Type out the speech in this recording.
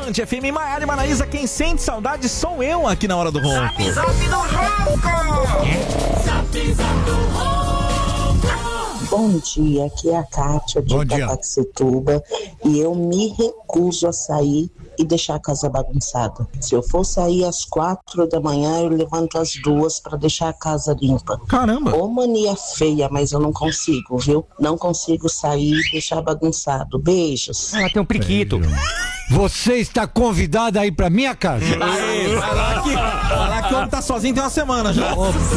Band FM, Maiara e Manaísa, quem sente saudade sou eu aqui na Hora do Ronco. Zap, zap do Ronco! Zap, zap do Ronco! Bom dia, aqui é a Kátia de Itaquaquecetuba e eu me recuso a sair e deixar a casa bagunçada. Se eu for sair às 4 da manhã, eu levanto às 2 para deixar a casa limpa. Caramba! Ô mania feia, mas eu não consigo, viu? Não consigo sair e deixar bagunçado. Beijos. Ela tem um priquito. Você está convidada aí pra minha casa. Vai lá que o homem tá sozinho tem uma semana já.